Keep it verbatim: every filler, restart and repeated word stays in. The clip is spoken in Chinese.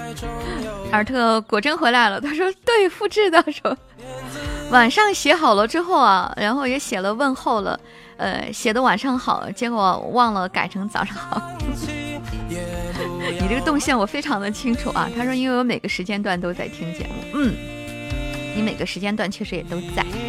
尔特果真回来了，他说对，复制的说晚上写好了之后啊，然后也写了问候了，呃，写的晚上好，结果忘了改成早上好。你这个动向我非常的清楚啊。他说因为我每个时间段都在听节目，嗯，你每个时间段确实也都在。